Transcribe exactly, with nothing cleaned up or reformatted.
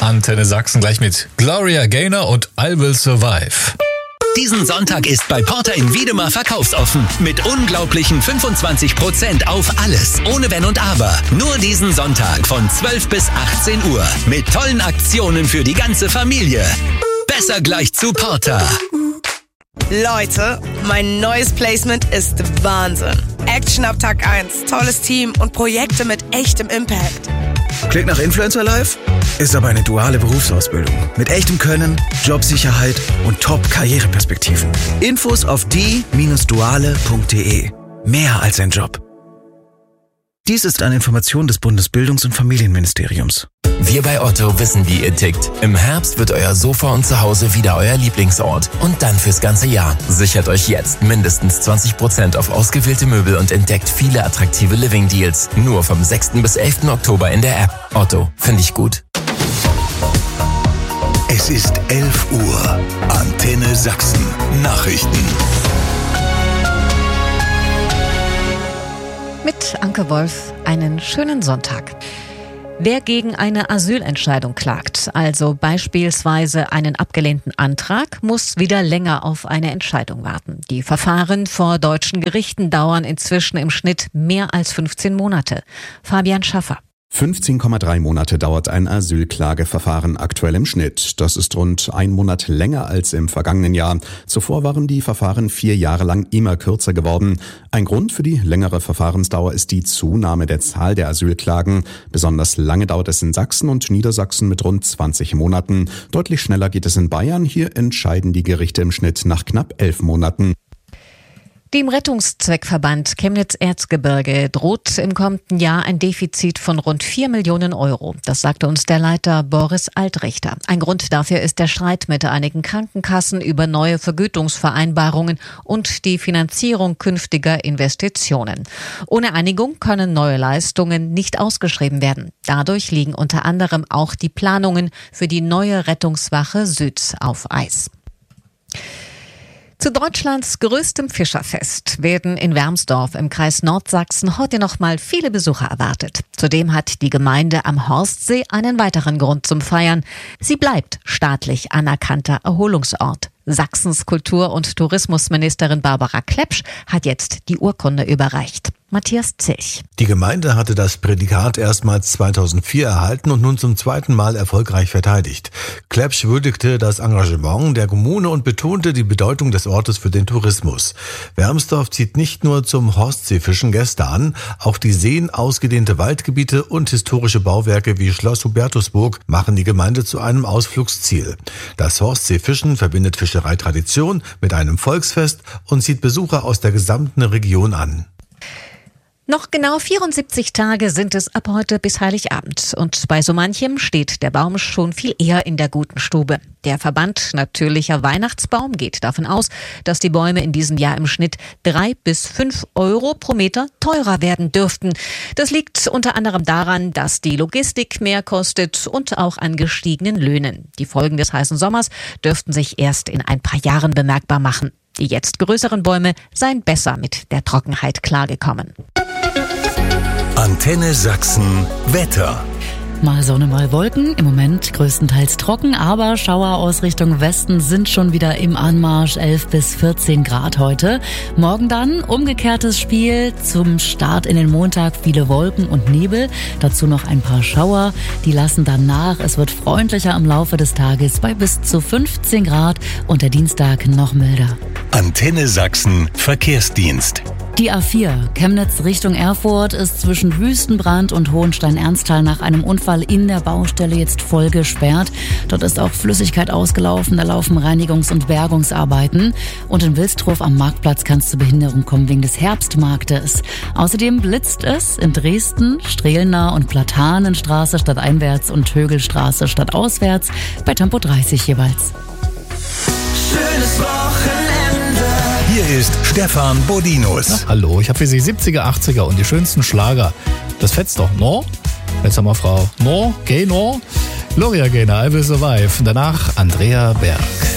Antenne Sachsen gleich mit Gloria Gaynor und I Will Survive. Diesen Sonntag ist bei Porter in Wiedemar verkaufsoffen. Mit unglaublichen fünfundzwanzig Prozent auf alles. Ohne Wenn und Aber. Nur diesen Sonntag von zwölf bis achtzehn Uhr. Mit tollen Aktionen für die ganze Familie. Besser gleich zu Porter. Leute, mein neues Placement ist Wahnsinn. Action ab Tag eins, tolles Team und Projekte mit echtem Impact. Klingt nach Influencer Life? Ist aber eine duale Berufsausbildung. Mit echtem Können, Jobsicherheit und Top-Karriereperspektiven. Infos auf die Bindestrich duale Punkt de. Mehr als ein Job. Dies ist eine Information des Bundesbildungs- und Familienministeriums. Wir bei Otto wissen, wie ihr tickt. Im Herbst wird euer Sofa und Zuhause wieder euer Lieblingsort. Und dann fürs ganze Jahr. Sichert euch jetzt mindestens zwanzig Prozent auf ausgewählte Möbel und entdeckt viele attraktive Living-Deals. Nur vom sechsten bis elften Oktober in der App. Otto, finde ich gut. Es ist elf Uhr. Antenne Sachsen. Nachrichten. Mit Anke Wolf einen schönen Sonntag. Wer gegen eine Asylentscheidung klagt, also beispielsweise einen abgelehnten Antrag, muss wieder länger auf eine Entscheidung warten. Die Verfahren vor deutschen Gerichten dauern inzwischen im Schnitt mehr als fünfzehn Monate. Fabian Schaffer. fünfzehn Komma drei Monate dauert ein Asylklageverfahren aktuell im Schnitt. Das ist rund ein Monat länger als im vergangenen Jahr. Zuvor waren die Verfahren vier Jahre lang immer kürzer geworden. Ein Grund für die längere Verfahrensdauer ist die Zunahme der Zahl der Asylklagen. Besonders lange dauert es in Sachsen und Niedersachsen mit rund zwanzig Monaten. Deutlich schneller geht es in Bayern. Hier entscheiden die Gerichte im Schnitt nach knapp elf Monaten. Dem Rettungszweckverband Chemnitz-Erzgebirge droht im kommenden Jahr ein Defizit von rund vier Millionen Euro. Das sagte uns der Leiter Boris Altrichter. Ein Grund dafür ist der Streit mit einigen Krankenkassen über neue Vergütungsvereinbarungen und die Finanzierung künftiger Investitionen. Ohne Einigung können neue Leistungen nicht ausgeschrieben werden. Dadurch liegen unter anderem auch die Planungen für die neue Rettungswache Süd auf Eis. Zu Deutschlands größtem Fischerfest werden in Wermsdorf im Kreis Nordsachsen heute noch mal viele Besucher erwartet. Zudem hat die Gemeinde am Horstsee einen weiteren Grund zum Feiern. Sie bleibt staatlich anerkannter Erholungsort. Sachsens Kultur- und Tourismusministerin Barbara Klepsch hat jetzt die Urkunde überreicht. Matthias Zilch. Die Gemeinde hatte das Prädikat erstmals zweitausendvier erhalten und nun zum zweiten Mal erfolgreich verteidigt. Klepsch würdigte das Engagement der Kommune und betonte die Bedeutung des Ortes für den Tourismus. Wermsdorf zieht nicht nur zum Horstseefischen Gäste an, auch die Seen, ausgedehnte Waldgebiete und historische Bauwerke wie Schloss Hubertusburg machen die Gemeinde zu einem Ausflugsziel. Das Horstseefischen verbindet Fischereitradition mit einem Volksfest und zieht Besucher aus der gesamten Region an. Noch genau vierundsiebzig Tage sind es ab heute bis Heiligabend. Und bei so manchem steht der Baum schon viel eher in der guten Stube. Der Verband Natürlicher Weihnachtsbaum geht davon aus, dass die Bäume in diesem Jahr im Schnitt drei bis fünf Euro pro Meter teurer werden dürften. Das liegt unter anderem daran, dass die Logistik mehr kostet und auch an gestiegenen Löhnen. Die Folgen des heißen Sommers dürften sich erst in ein paar Jahren bemerkbar machen. Die jetzt größeren Bäume seien besser mit der Trockenheit klargekommen. Antenne Sachsen Wetter. Mal Sonne, mal Wolken. Im Moment größtenteils trocken, aber Schauer aus Richtung Westen sind schon wieder im Anmarsch. elf bis vierzehn Grad heute. Morgen dann umgekehrtes Spiel. Zum Start in den Montag viele Wolken und Nebel. Dazu noch ein paar Schauer. Die lassen dann nach. Es wird freundlicher im Laufe des Tages bei bis zu fünfzehn Grad und der Dienstag noch milder. Antenne Sachsen Verkehrsdienst. Die A vier Chemnitz Richtung Erfurt ist zwischen Wüstenbrand und Hohenstein-Ernsthal nach einem Unfall in der Baustelle jetzt voll gesperrt. Dort ist auch Flüssigkeit ausgelaufen, da laufen Reinigungs- und Bergungsarbeiten. Und in Wilstrow am Marktplatz kann es zu Behinderung kommen wegen des Herbstmarktes. Außerdem blitzt es in Dresden, Strehlner und Platanenstraße stadteinwärts und Högelstraße stadtauswärts bei Tempo dreißig jeweils. Schönes Wochenende. Hier ist Stefan Bodinus. Na, hallo, ich habe für Sie siebziger, achtziger und die schönsten Schlager. Das fetzt doch, no? Jetzt haben wir Frau No, Gay No, Gloria Gaynor, I Will Survive. Und danach Andrea Berg.